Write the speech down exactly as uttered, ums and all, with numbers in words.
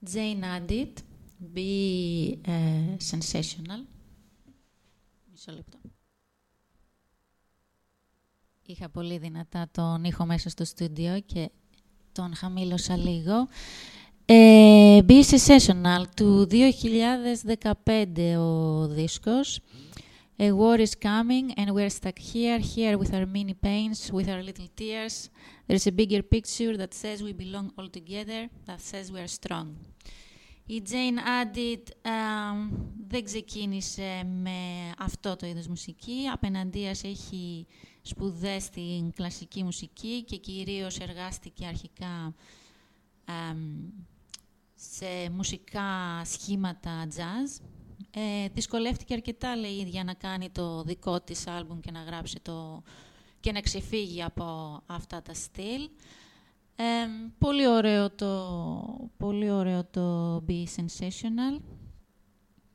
Jane Addit, Be uh, Sensational. Μισό λεπτό. Είχα πολύ δυνατά τον ήχο μέσα στο στούντιο και τον χαμήλωσα λίγο. Ε, Be Sensational, του δύο χιλιάδες δεκαπέντε ο δίσκος. A war is coming and we're stuck here, here with our mini pains, with our little tears. There's a bigger picture that says we belong all together, that says we are strong. Η Jane Addit uh, δεν ξεκίνησε με αυτό το είδος μουσική. Απέναντίας έχει σπουδές στην κλασική μουσική και κυρίως εργάστηκε αρχικά uh, σε μουσικά σχήματα jazz. Ε, δυσκολεύτηκε αρκετά, λέει η ίδια, να κάνει το δικό της άλμπουμ και να γράψει το... και να ξεφύγει από αυτά τα στυλ. Ε, πολύ ωραίο το, πολύ ωραίο το Be Sensational.